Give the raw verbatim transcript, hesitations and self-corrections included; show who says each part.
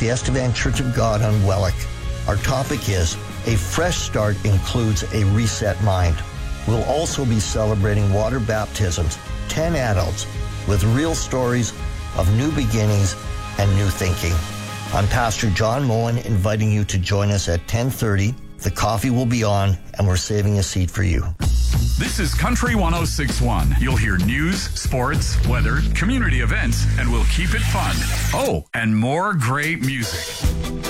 Speaker 1: the Estevan Church of God on Wellick. Our topic is, a fresh start includes a reset mind. We'll also be celebrating water baptisms, ten adults with real stories of new beginnings and new thinking. I'm Pastor John Moen, inviting you to join us at ten thirty. The coffee will be on, and we're saving a seat for you.
Speaker 2: This is Country one oh six point one. You'll hear news, sports, weather, community events, and we'll keep it fun. Oh, and more great music.